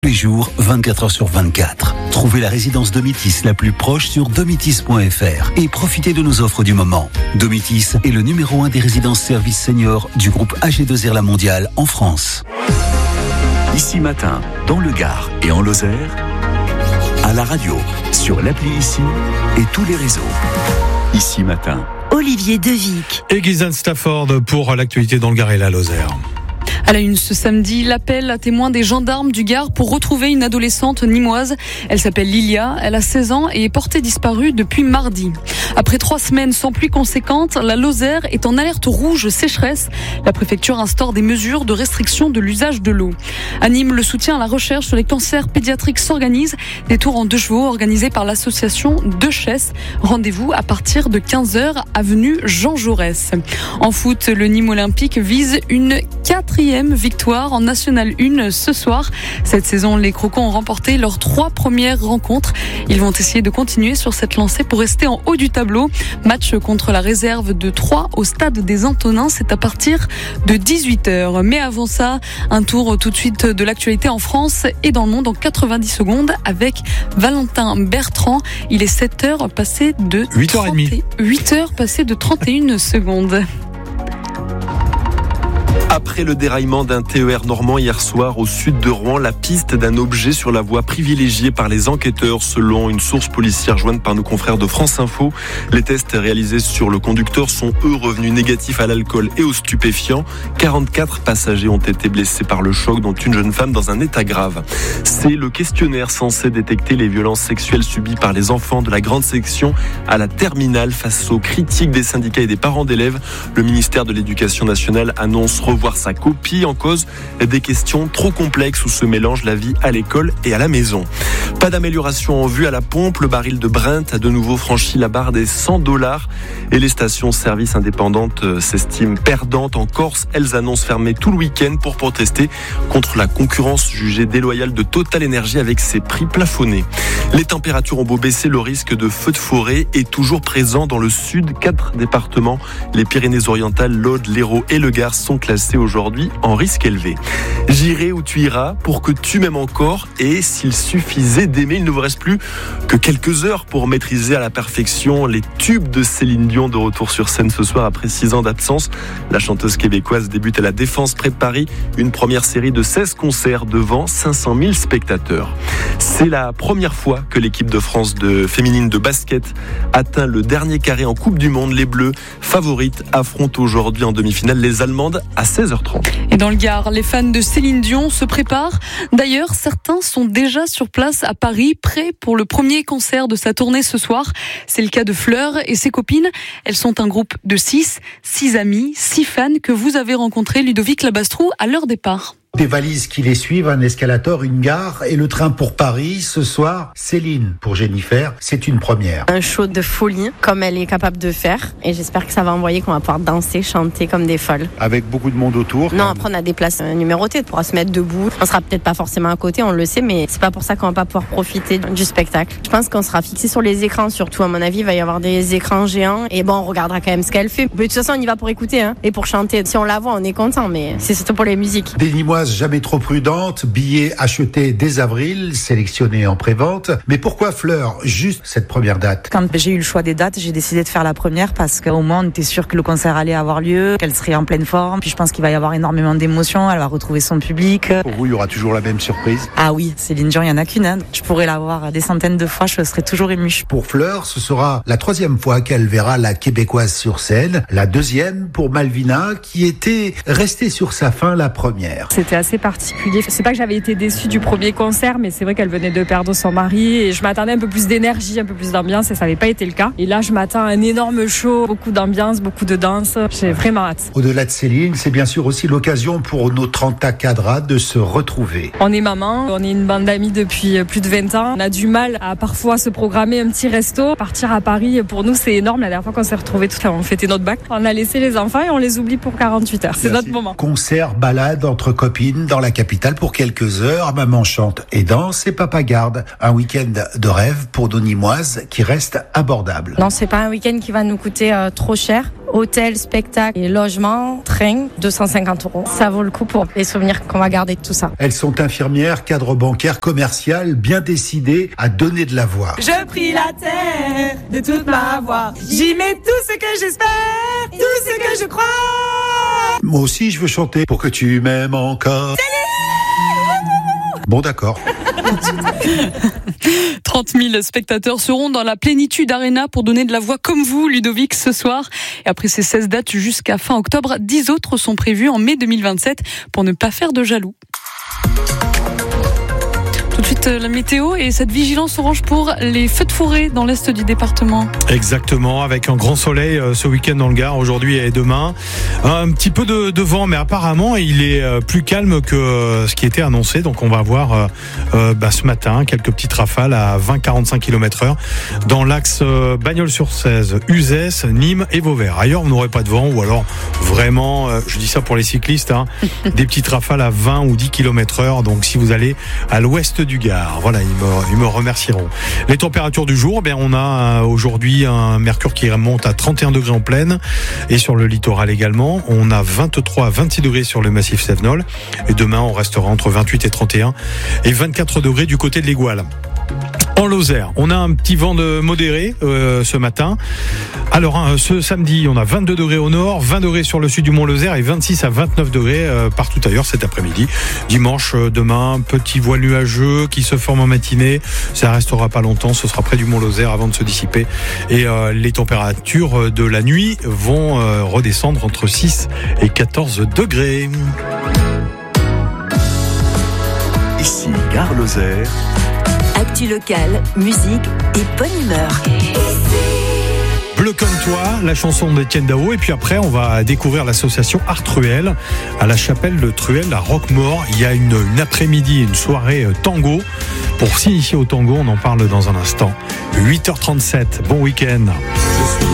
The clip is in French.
Tous les jours, 24 heures sur 24. Trouvez la résidence Domitis la plus proche sur domitis.fr et profitez de nos offres du moment. Domitis est le numéro 1 des résidences services seniors du groupe AG2R La Mondiale en France. Ici Matin, dans le Gard et en Lozère, à la radio, sur l'appli Ici et tous les réseaux. Ici Matin. Olivier Devic. Et Guyslaine Stafford pour l'actualité dans le Gard et la Lozère. À la une ce samedi, l'appel à témoins des gendarmes du Gard pour retrouver une adolescente nîmoise. Elle s'appelle Lilia, elle a 16 ans et est portée disparue depuis mardi. Après 3 semaines sans pluie conséquente, la Lozère est en alerte rouge sécheresse. La préfecture instaure des mesures de restriction de l'usage de l'eau. À Nîmes, le soutien à la recherche sur les cancers pédiatriques s'organise. Des tours en 2 chevaux organisés par l'association De Chesse. Rendez-vous à partir de 15h, avenue Jean Jaurès. En foot, le Nîmes Olympique vise une 4e victoire en National 1 ce soir. Cette saison, les Crocons ont remporté leurs 3 premières rencontres. Ils vont essayer de continuer sur cette lancée pour rester en haut du tableau. Match contre la réserve de 3 au stade des Antonins. C'est à partir de 18h. Mais avant ça, un tour tout de suite de l'actualité en France et dans le monde en 90 secondes avec Valentin Bertrand. Il est 7h passé de 8h30. 8h passé de 31 secondes. Après le déraillement d'un TER normand hier soir au sud de Rouen, la piste d'un objet sur la voie privilégiée par les enquêteurs selon une source policière jointe par nos confrères de France Info. Les tests réalisés sur le conducteur sont eux revenus négatifs à l'alcool et aux stupéfiants. 44 passagers ont été blessés par le choc, dont une jeune femme dans un état grave. C'est le questionnaire censé détecter les violences sexuelles subies par les enfants de la grande section à la terminale face aux critiques des syndicats et des parents d'élèves. Le ministère de l'Éducation nationale annonce revoir sa copie, en cause des questions trop complexes où se mélange la vie à l'école et à la maison. Pas d'amélioration en vue à la pompe. Le baril de Brent a de nouveau franchi la barre des $100 et les stations-service indépendantes s'estiment perdantes en Corse. Elles annoncent fermer tout le week-end pour protester contre la concurrence jugée déloyale de Total Energy avec ses prix plafonnés. Les températures ont beau baisser, le risque de feux de forêt est toujours présent dans le sud. 4 départements, les Pyrénées-Orientales, l'Aude, l'Hérault et le Gard, sont classés aujourd'hui en risque élevé. J'irai où tu iras pour que tu m'aimes encore, et s'il suffisait d'aimer, il ne vous reste plus que quelques heures pour maîtriser à la perfection les tubes de Céline Dion, de retour sur scène ce soir après 6 ans d'absence. La chanteuse québécoise débute à la Défense près de Paris, une première série de 16 concerts devant 500 000 spectateurs. C'est la première fois que l'équipe de France féminine de basket atteint le dernier carré en Coupe du Monde. Les Bleus, favorites, affrontent aujourd'hui en demi-finale les Allemandes à 16h30. Et dans le Gard, les fans de Céline Dion se préparent. D'ailleurs, certains sont déjà sur place à Paris, prêts pour le premier concert de sa tournée ce soir. C'est le cas de Fleur et ses copines. Elles sont un groupe de 6 amis, 6 fans que vous avez rencontrés, Ludovic Labastrou, à leur départ. Des valises qui les suivent, un escalator, une gare et le train pour Paris. Ce soir, Céline pour Jennifer, c'est une première. Un show de folie, comme elle est capable de faire. Et j'espère que ça va envoyer qu'on va pouvoir danser, chanter comme des folles. Avec beaucoup de monde autour. Non, après on a des places numérotées, on pourra se mettre debout. On sera peut-être pas forcément à côté, on le sait, mais c'est pas pour ça qu'on va pas pouvoir profiter du spectacle. Je pense qu'on sera fixé sur les écrans, surtout à mon avis, il va y avoir des écrans géants. Et bon, on regardera quand même ce qu'elle fait. Mais de toute façon, on y va pour écouter, et pour chanter. Si on la voit, on est content, mais c'est surtout pour les musiques. Des Nîmoises jamais trop prudentes, billets achetés dès avril, sélectionnés en pré-vente. Mais pourquoi Fleur, juste cette première date? Quand j'ai eu le choix des dates, j'ai décidé de faire la première parce qu'au moins on était sûr que le concert allait avoir lieu, qu'elle serait en pleine forme. Puis je pense qu'il va y avoir énormément d'émotions, elle va retrouver son public. Pour vous, il y aura toujours la même surprise? Ah oui, Céline Dion, il n'y en a qu'une. Je pourrais la voir des centaines de fois, je serais toujours émue. Pour Fleur, ce sera la 3e fois qu'elle verra la Québécoise sur scène. La 2e pour Malvina, qui était restée sur sa faim la première. C'était assez particulier. C'est pas que j'avais été déçue du premier concert, mais c'est vrai qu'elle venait de perdre son mari et je m'attendais à un peu plus d'énergie, un peu plus d'ambiance et ça n'avait pas été le cas. Et là, je m'attends à un énorme show, beaucoup d'ambiance, beaucoup de danse. J'ai vraiment hâte. Au-delà de Céline, c'est bien sûr aussi l'occasion pour nos 30 cadras de se retrouver. On est maman, on est une bande d'amis depuis plus de 20 ans. On a du mal à parfois se programmer un petit resto. Partir à Paris, pour nous, c'est énorme. La dernière fois qu'on s'est retrouvés, on fêtait notre bac. On a laissé les enfants et on les oublie pour 48 heures. C'est notre moment. Concert, balade entre copines. copines dans la capitale pour quelques heures. Maman chante et danse et papa garde. Un week-end de rêve pour nos Nîmoises qui reste abordable. Non, c'est pas un week-end qui va nous coûter trop cher. Hôtel, spectacle et logement, train, 250 €. Ça vaut le coup pour les souvenirs qu'on va garder de tout ça. Elles sont infirmières, cadres bancaires, commerciales, bien décidées à donner de la voix. Je prie la terre de toute ma voix. J'y mets tout ce que j'espère, tout ce que je crois. Moi aussi, je veux chanter pour que tu m'aimes encore. Bon, d'accord. 30 000 spectateurs seront dans la Plénitude Arena pour donner de la voix comme vous, Ludovic, ce soir. Et après ces 16 dates jusqu'à fin octobre, 10 autres sont prévues en mai 2027 pour ne pas faire de jaloux. Tout de suite, la météo et cette vigilance orange pour les feux de forêt dans l'est du département. Exactement, avec un grand soleil ce week-end dans le Gard, aujourd'hui et demain. Un petit peu de vent, mais apparemment, il est plus calme que ce qui était annoncé. Donc, on va avoir ce matin quelques petites rafales à 20-45 km/h dans l'axe Bagnols-sur-Cèze, Uzès, Nîmes et Vauvert. Ailleurs, vous n'aurez pas de vent ou alors vraiment, je dis ça pour les cyclistes, des petites rafales à 20 ou 10 km/h. Donc, si vous allez à l'ouest du Gard, voilà, ils me remercieront. Les températures du jour, on a aujourd'hui un mercure qui remonte à 31 degrés en plaine et sur le littoral également. On a 23 à 26 degrés sur le massif Cévenol et demain on restera entre 28 et 31 et 24 degrés du côté de l'Égual. En Lozère, on a un petit vent de modéré ce matin. Alors ce samedi, on a 22 degrés au nord, 20 degrés sur le sud du Mont-Lozère et 26 à 29 degrés partout ailleurs cet après-midi. Dimanche, demain, petit voile nuageux qui se forme en matinée. Ça restera pas longtemps, ce sera près du Mont-Lozère avant de se dissiper. Et les températures de la nuit vont redescendre entre 6 et 14 degrés. Ici, Gare Lozère. Actu locale, musique et bonne humeur. Bleu comme toi, la chanson d'Étienne Dao. Et puis après, on va découvrir l'association Art Truel à la chapelle de Truel à Roquemaure. Il y a une après-midi, une soirée tango. Pour s'initier au tango, on en parle dans un instant. 8h37, bon week-end.